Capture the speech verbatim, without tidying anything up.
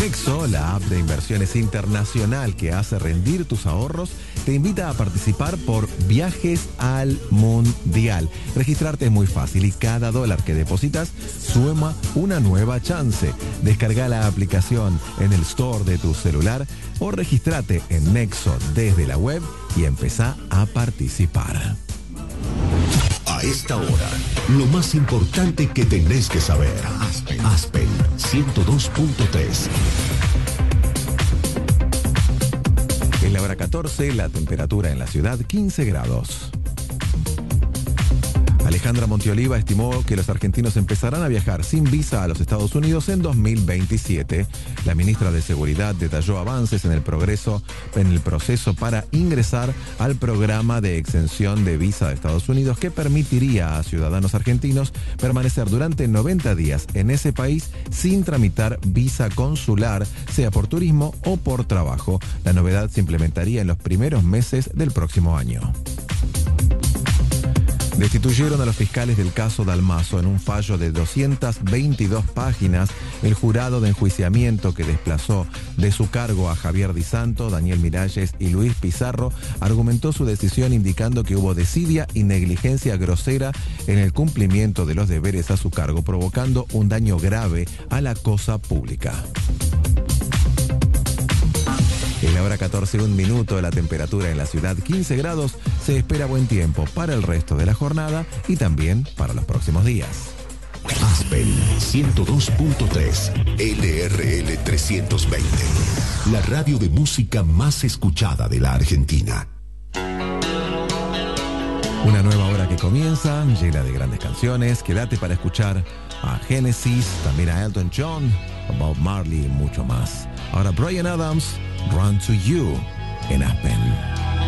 Nexo, la app de inversiones internacional que hace rendir tus ahorros, te invita a participar por Viajes al Mundial. Registrarte es muy fácil y cada dólar que depositas suma una nueva chance. Descarga la aplicación en el store de tu celular o registrate en Nexo desde la web y empezá a participar. A esta hora, lo más importante que tenés que saber. Aspen, Aspen ciento dos punto tres. Es la hora catorce, la temperatura en la ciudad quince grados. Alejandra Monteoliva estimó que los argentinos empezarán a viajar sin visa a los Estados Unidos en dos mil veintisiete. La ministra de Seguridad detalló avances en el progreso, en el proceso para ingresar al programa de exención de visa de Estados Unidos que permitiría a ciudadanos argentinos permanecer durante noventa días en ese país sin tramitar visa consular, sea por turismo o por trabajo. La novedad se implementaría en los primeros meses del próximo año. Destituyeron a los fiscales del caso Dalmazo en un fallo de doscientas veintidós páginas. El jurado de enjuiciamiento que desplazó de su cargo a Javier Di Santo, Daniel Miralles y Luis Pizarro argumentó su decisión indicando que hubo desidia y negligencia grosera en el cumplimiento de los deberes a su cargo, provocando un daño grave a la cosa pública. Es la hora catorce, un minuto, la temperatura en la ciudad quince grados. Se espera buen tiempo para el resto de la jornada y también para los próximos días. Aspen ciento dos punto tres, L R L trescientos veinte, la radio de música más escuchada de la Argentina. Una nueva hora que comienza, llena de grandes canciones. Quédate para escuchar a Genesis, también a Elton John, a Bob Marley y mucho más. Ahora Bryan Adams, Run to You en Aspen.